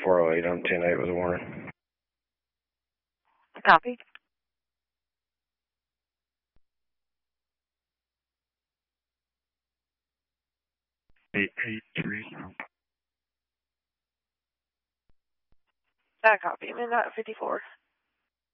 408 on 10-8 with a warning. Copy. Eight three. Copy. I'm in that 54.